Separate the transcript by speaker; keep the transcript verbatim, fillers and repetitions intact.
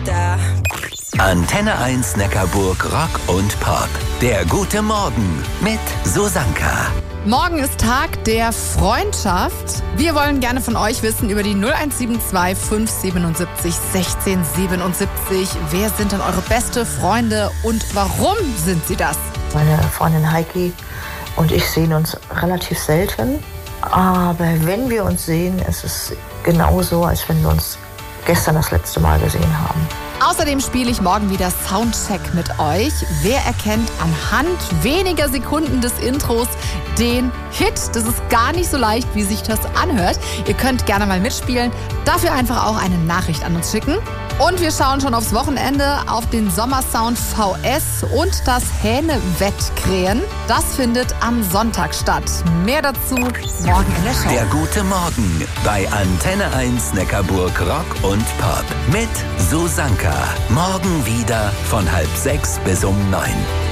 Speaker 1: Antenne eins Neckarburg Rock und Pop. Der gute Morgen mit Susanka.
Speaker 2: Morgen ist Tag der Freundschaft. Wir wollen gerne von euch wissen über die null eins sieben zwei fünf sieben sieben eins sechs sieben sieben. Wer sind denn eure beste Freunde und warum sind sie das?
Speaker 3: Meine Freundin Heiki und ich sehen uns relativ selten. Aber wenn wir uns sehen, ist es genauso, als wenn wir uns gestern das letzte Mal gesehen haben.
Speaker 2: Außerdem spiele ich morgen wieder Soundcheck mit euch. Wer erkennt anhand weniger Sekunden des Intros den Hit? Das ist gar nicht so leicht, wie sich das anhört. Ihr könnt gerne mal mitspielen. Dafür einfach auch eine Nachricht an uns schicken. Und wir schauen schon aufs Wochenende auf den Sommersound V S und das Hähne-Wettkrähen. Das findet am Sonntag statt. Mehr dazu morgen in der Show.
Speaker 1: Der gute Morgen bei Antenne eins Neckarburg Rock und Pop mit Susanka. Morgen wieder von halb sechs bis um neun.